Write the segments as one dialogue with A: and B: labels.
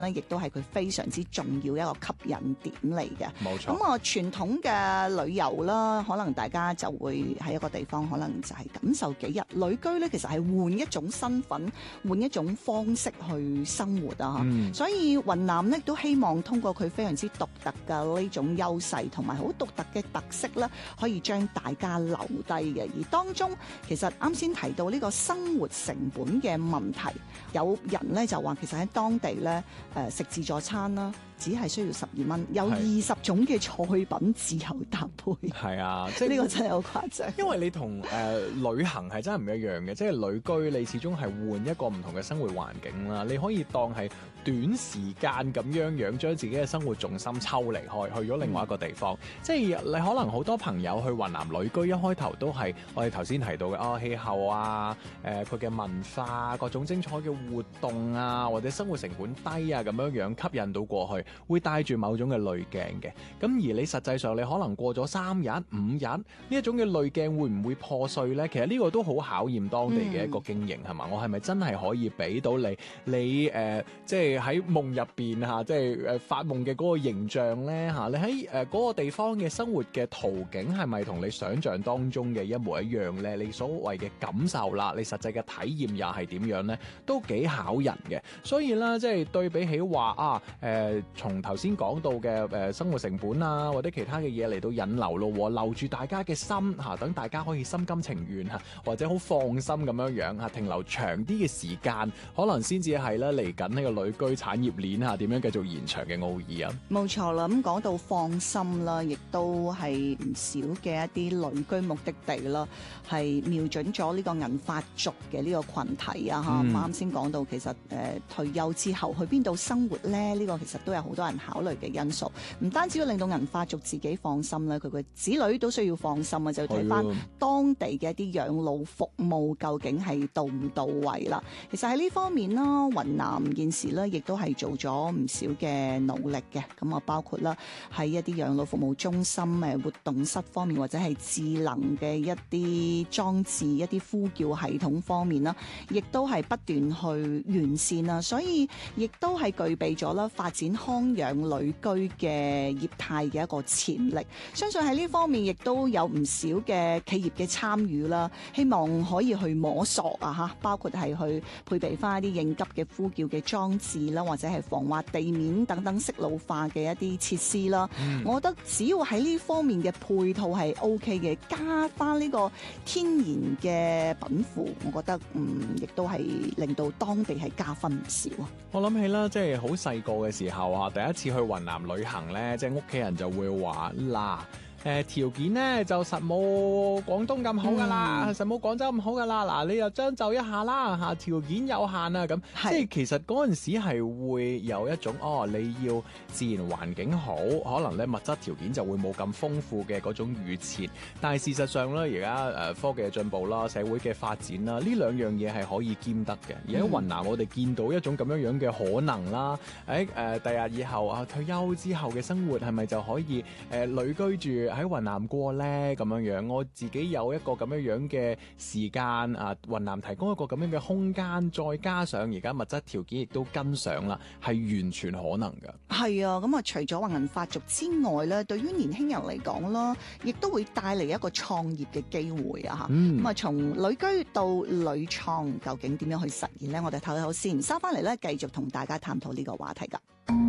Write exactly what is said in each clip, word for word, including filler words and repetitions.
A: 咧，亦都係佢非常之重要一個吸引點嚟嘅。
B: 冇錯。
A: 咁啊，傳統嘅旅遊啦，可能大家就會喺一個地方，可能就係感受幾日。旅居咧，其實係換一種身份，換一種方式去生活啊！
B: 嗯、
A: 所以雲南咧都希望通過佢非常之獨特嘅呢種優勢，同埋好獨特嘅特色咧，可以將大家留低嘅。而當中其實啱先提到呢個生活成本嘅問題，有人咧就話其實喺當地咧誒食自助餐啦，只係需要十二蚊，有二十種嘅菜品自由搭配。
B: 係啊，即係
A: 呢個真係好誇張。
B: 因為你同誒、呃、旅行係真係唔一樣嘅，即係旅居你始終係換一個唔同嘅生活環境啦。你可以當係短時間咁樣樣將自己嘅生活重心抽離開，去咗另外一個地方。嗯、即係你可能好多朋友去雲南旅居，一開頭都係我哋頭先提到嘅啊氣候啊，誒佢嘅文化、各種精彩嘅活動啊，或者生活成本低啊咁樣樣吸引到過去。會帶住某種嘅濾鏡嘅，咁而你實際上你可能過咗三日五日呢一種嘅濾鏡會唔會破碎呢？其實呢個都好考驗當地嘅一個經營係嘛、嗯？我係咪真係可以俾到你你誒、呃、即係喺夢入邊嚇，即係誒發夢嘅嗰個形象呢？嚇？你喺誒嗰個地方嘅生活嘅途徑係咪同你想象當中嘅一模一樣呢？你所謂嘅感受啦，你實際嘅體驗又係點樣呢？都幾考人嘅。所以咧，即係對比起話啊誒從頭先講到嘅誒生活成本啊，或者其他嘅嘢嚟到引流咯，留住大家嘅心嚇，等大家可以心甘情願嚇，或者好放心咁樣樣嚇，停留長啲嘅時間，可能先至係咧嚟緊呢個旅居產業鏈嚇點樣繼續延長嘅奧義啊！
A: 冇錯啦，咁講到放心啦，亦都係唔少嘅一啲旅居目的地啦，係瞄準咗呢個銀髮族嘅呢個群體啊嚇。啱先講到其實誒、呃、退休之後去邊度生活咧，呢、呢個其實都有好多人考慮嘅因素，唔單止要令到銀髮族自己放心咧，佢嘅子女都需要放心啊，就要睇翻當地嘅一啲養老服務究竟係到唔到位啦。其實喺呢方面啦，雲南現時咧亦都係做咗唔少嘅努力嘅，咁啊包括啦喺一啲養老服務中心誒活動室方面，或者係智能嘅一啲裝置、一啲呼叫系統方面啦，亦都係不斷去完善啦，所以亦都係具備咗啦發展康養旅居嘅業態嘅一個潛力。相信喺呢方面亦都有唔少嘅企業嘅參與啦，希望可以去摸索啊嚇，包括係去配備翻一啲應急嘅呼叫嘅裝置啦，或者係防滑地面等等適老化嘅一啲設施啦。嗯、我覺得只要喺呢方面嘅配套係 O K 嘅，加翻呢個天然嘅稟賦，我覺得嗯亦都係令到當地係加分唔少啊！
B: 我諗起啦，即係好細個嘅時候啊，第一次去雲南旅行咧，即係屋企人就會話嗱。誒條件咧就實冇廣東咁好噶啦，嗯、實冇廣州咁好噶啦。嗱，你又將就一下啦嚇，條件有限啊咁。即係其實嗰陣時係會有一種哦，你要自然環境好，可能咧物質條件就會冇咁豐富嘅嗰種預設。但係事實上咧，而家誒科技嘅進步啦，社會嘅發展啦，呢兩樣嘢係可以兼得嘅。而喺雲南，我哋見到一種咁樣樣嘅可能啦。誒誒，第日以後啊，退休之後嘅生活係咪就可以誒、呃、旅居住喺雲南過呢？咁樣樣，我自己有一個咁樣樣嘅時間啊，雲南提供一個咁樣嘅空間，再加上而家物質條件亦都跟上啦，係完全可能噶。係
A: 啊，咁啊，除咗話銀髮族之外咧，對於年輕人嚟講啦，亦都會帶嚟一個創業嘅機會啊！嚇、嗯，咁啊，從旅居到旅創，究竟點樣去實現呢？我哋唞唞先，收翻嚟咧，繼續同大家探討呢個話題噶。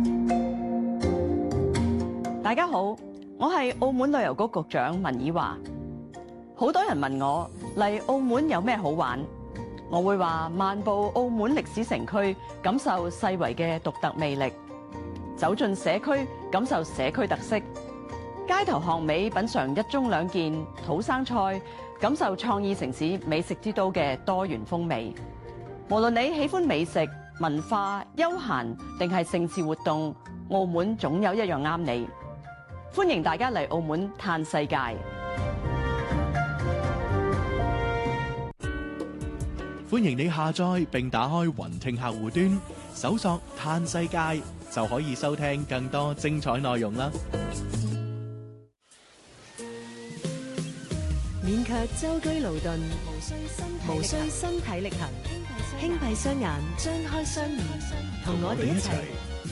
C: 大家好。我係澳門旅遊局局長文綺華，好多人問我嚟澳門有咩好玩，我會話漫步澳門歷史城區，感受世遺嘅獨特魅力；走進社區，感受社區特色；街頭巷尾品嘗一盅兩件土生菜，感受創意城市美食之都嘅多元風味。無論你喜歡美食、文化、休閒定係盛事活動，澳門總有一樣啱你。歡迎大家嚟澳門嘆世界。
D: 歡迎你下載並打開雲聽客戶端，搜索嘆世界就可以收聽更多精彩內容啦。
E: 免卻舟車勞頓，無需身體力行，輕閉雙眼，張開雙耳，同我哋一齊